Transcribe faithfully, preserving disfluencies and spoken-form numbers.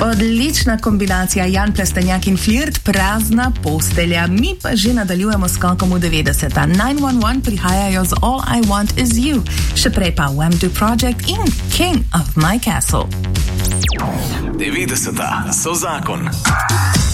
Odlična kombinacija, Jan Plestenjak in Flirt, prazna postelja. Mi pa že nadaljujemo s skokom v devetdeseta. devet sto enajst prihajajo z All I Want Is You, še prej pa Wham-Do Project in King of My Castle. devetdeseta so zakon.